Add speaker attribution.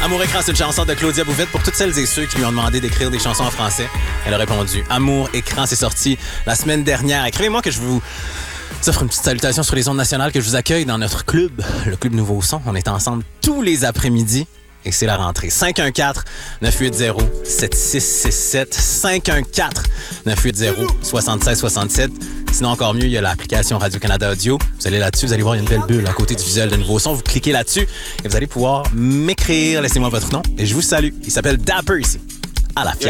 Speaker 1: Amour écran, c'est une chanson de Claudia Bouvette pour toutes celles et ceux qui lui ont demandé d'écrire des chansons en français. Elle a répondu. Amour écran, c'est sorti la semaine dernière. Écrivez-moi que je vous offre une petite salutation sur les ondes nationales, que je vous accueille dans notre club, le Club Nouveau Son. On est ensemble tous les après-midi. Et c'est la rentrée. 514-980-7667. 514-980-7667. Sinon, encore mieux, il y a l'application Radio-Canada Audio. Vous allez là-dessus, vous allez voir, il y a une belle bulle à côté du visuel de Nouveau Son. Vous cliquez là-dessus et vous allez pouvoir m'écrire. Laissez-moi votre nom et je vous salue. Il s'appelle Dapper ici. À la fière.